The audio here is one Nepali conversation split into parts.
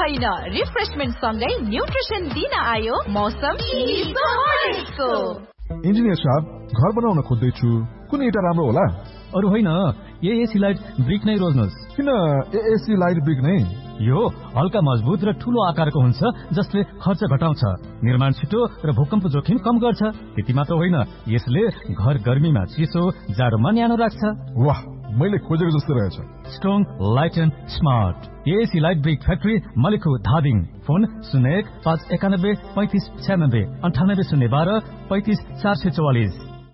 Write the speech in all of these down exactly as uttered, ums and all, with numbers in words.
होइन, रिफ्रेशमेन्ट सँगै न्युट्रिसन दिन आयो मौसम हर्लिक्सको। इन्जिनियर साहब, घर बनाउन खोज्दैछु, कुन इटा राम्रो होला? अरु होइन, एएसी लाइट ब्रिक नै रोज्नुहोस्। किन एएसी लाइट ब्रिक नै? यो हल्का मजबुत र ठूलो आकारको हुन्छ, जसले खर्च घटाउँछ, निर्माण छिटो र भूकम्प जोखिम कम गर्छ। त्यति मात्र होइन, यसले घर गर्मीमा चिसो, जाडोमा न्यानो राख्छ। वाह, मैले खोजेको जस्तो रहेछ। Strong, light and smart. AAC light brick factory, मलिखु, Dhading. Phone शून्य एक पाँच एकानब्बे पैंतिस छ्यानब्बे अन्ठानब्बे शून्य बाह्र पैंतिस चार सय चौवालिस।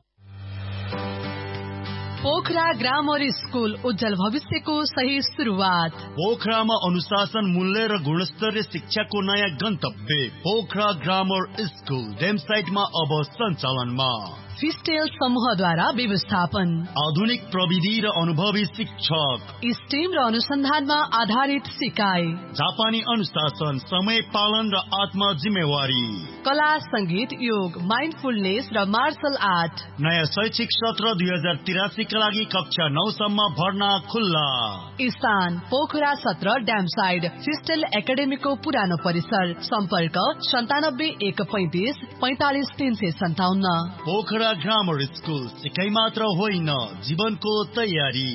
पोखरा ग्रामर स्कूल, उज्जवल भविष्यको सही सुरुवात। पोखरामा अनुशासन, मूल्य र गुणस्तरीय शिक्षाको नयाँ गन्तव्य। पोखरा ग्रामर स्कूल डेमसाइटमा अब सञ्चालनमा। फिस्टेल समूहद्वारा व्यवस्थापन, आधुनिक प्रविधि र अनुभवी शिक्षक, स्टेम र अनुसन्धानमा आधारित सिकाइ, जापानी अनुशासन, समय पालन र आत्मा जिम्मेवारी, कला, संगीत, योग, माइन्डफुलनेस र मार्शल आर्ट। नयाँ शैक्षिक सत्र दुई हजार तिरासी का लागि कक्षा नौ सम्म भर्ना खुल्ला। स्थान पोखरा सत्र ड्यामसाइड, फिस्टेल एकाडेमीको पुरानो परिसर। सम्पर्क सन्तानब्बे एक पैंतिस पैंतालिस तीन सय सन्ताउन्न। पोखरा ग्रामर स्कूल, सिकाइ मात्र होइन, जीवनको तयारी।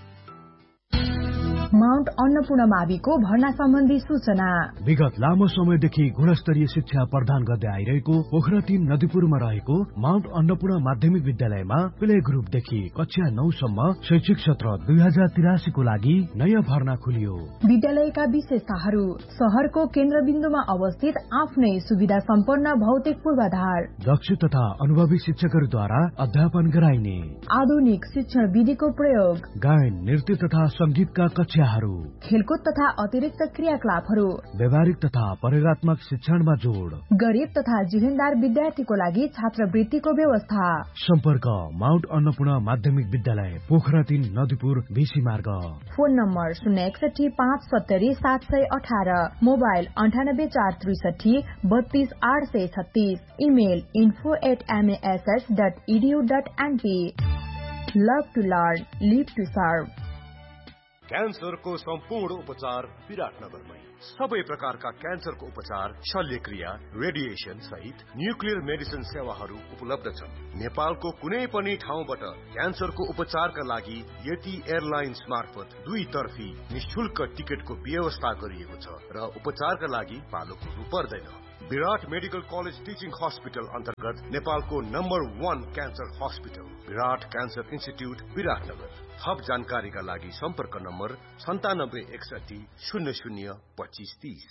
माउन्ट अन्नपूर्ण माविको भर्ना सम्बन्धी सूचना। विगत लामो समयदेखि गुणस्तरीय शिक्षा प्रदान गर्दै आइरहेको पोखरा तीन नदीपुरमा रहेको माउन्ट अन्नपूर्ण माध्यमिक विद्यालयमा प्ले ग्रुपदेखि कक्षा नौ सम्म शैक्षिक सत्र दुई हजार तिरासी को लागि नयाँ भर्ना खुलियो। विद्यालयका विशेषताहरू: शहरको केन्द्रबिन्दुमा अवस्थित आफ्नै सुविधा सम्पन्न भौतिक पूर्वाधार, दक्ष तथा अनुभवी शिक्षकहरूद्वारा अध्यापन गराइने आधुनिक शिक्षण विधिको प्रयोग, गायन, नृत्य तथा संगीतका कक्षा, खेलकुद तथा अतिरिक्त क्रियाकलापहरू, व्यवहारिक तथा प्रयोगात्मक शिक्षणमा जोड, गरीब तथा जिहेनदार विद्यार्थीको लागि छात्रवृत्तिको व्यवस्था। सम्पर्क माउन्ट अन्नपूर्ण माध्यमिक विद्यालय, पोखरा तीन नदीपुर, बेसी मार्ग। फोन नम्बर शून्य एकसठी पाँच सत्तरी सात सय अठार, मोबाइल अन्ठानब्बे चार त्रिसठी बत्तीस आठ सय छत्तीस, email info at एमएएसएस dot edu dot NP. Love to learn, leave to serve. क्यान्सरको सम्पूर्ण उपचार विराटनगरमै। सबै प्रकारका क्यान्सरको उपचार, शल्यक्रिया, रेडिएसन सहित न्युक्लियर मेडिसिन सेवाहरू उपलब्ध छन्। नेपालको कुनै पनि ठाउँबाट क्यान्सरको उपचारका लागि यति एयरलाइन्स मार्फत दुई तर्फी निशुल्क टिकटको व्यवस्था गरिएको छ र उपचारका लागि पालो कुर्नु पर्दैन। विराट मेडिकल कलेज टिचिङ हस्पिटल अन्तर्गत नेपालको नम्बर वान क्यान्सर हस्पिटल विराट क्यान्सर इन्स्टिट्युट विराटनगर। थप जानकारीका लागि सम्पर्क नम्बर सन्तानब्बे एकसठी शून्य शून्य पच्चिस तीस।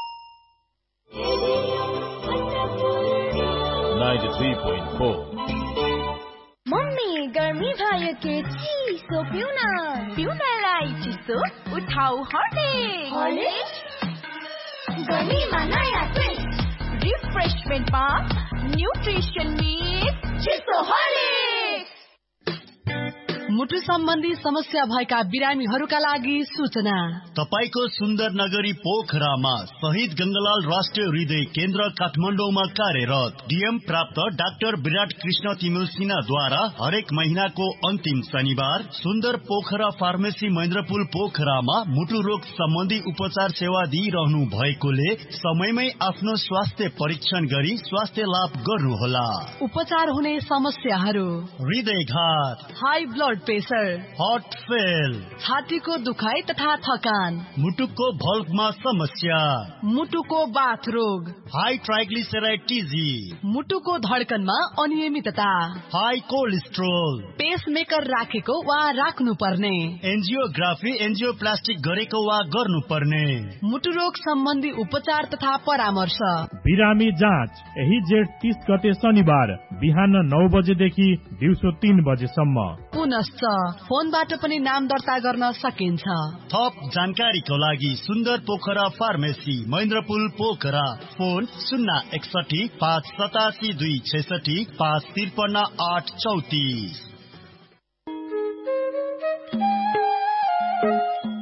मम्मी, गर्मी भयो के चिसो पिउन पिउनलाई चिसो उठाउ हर्लिक्स। गर्मीमा नयाँ ट्विस्ट, रिफ्रेशमेन्टमा न्युट्रिसन मिक्स चिसो हर्लिक्स। मुटु सम्बन्धी समस्या भएका बिरामीहरूका लागि सूचना। तपाईको सुन्दर नगरी पोखरामा शहीद गंगालाल राष्ट्रिय हृदय केन्द्र काठमाडौँमा कार्यरत डीएम प्राप्त डाक्टर विराट कृष्ण तिमिल सिन्हाद्वारा हरेक महिनाको अन्तिम शनिबार सुन्दर पोखरा फार्मेसी महेन्द्रपुल पोखरामा मुटु रोग सम्बन्धी उपचार सेवा दिइरहनु भएकोले समयमै आफ्नो स्वास्थ्य परीक्षण गरी स्वास्थ्य लाभ गर्नुहोला। उपचार हुने समस्याहरू: हृदयघात, high blood pressure, heart fail, छातीको दुखाइ तथा थकान, मुटुको भल्भमा समस्या, मुटुको बाथ रोग, हाई ट्राइग्लिसराइड टिजी, मुटुको धड्कनमा अनियमितता, हाई कोलेस्ट्रोल, पेसमेकर राखेको वा राख्नु पर्ने, एन्जियोग्राफी एन्जियोप्लास्टिक गरेको वा गर्नुपर्ने, मुटु रोग सम्बन्धी उपचार तथा परामर्श। बिरामी जाँच यही जेठ तीस गते शनिबार बिहान नौ बजेदेखि दिउँसो तीन बजेसम्म। पुनश्च फोनबाट पनि नाम दर्ता गर्न सकिन्छ। थप जानकारीको लागि सुन्दर पोखरा फार्मेसी महेन्द्रपुल पोखरा, फोन शून्य एकसठी पाँच सतासी दुई छैसठी पाँच त्रिपन्न आठ चौतिस।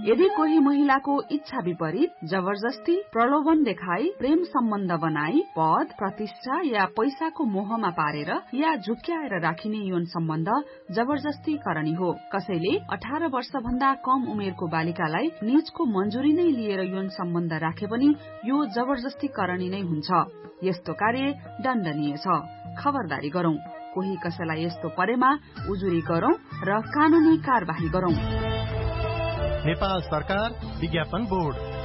यदि कोही महिलाको इच्छा विपरीत जबरजस्ती प्रलोभन देखाई प्रेम सम्बन्ध बनाई पद प्रतिष्ठा या पैसाको मोहमा पारेर या झुक्क्याएर राखिने यौन सम्बन्ध जबरजस्ती करणी हो। कसैले अठार वर्ष भन्दा कम उमेरको बालिकालाई निजको मन्जुरी नै लिएर यौन सम्बन्ध राखे पनि यो जबरजस्ती करणी नै हुन्छ। यस्तो कार्य दण्डनीय छ। खबरदारी गरौं, कोही कसैलाई यस्तो परेमा उजुरी गरौं र कानूनी कार्यवाही गरौं। नेपाल सरकार विज्ञापन बोर्ड।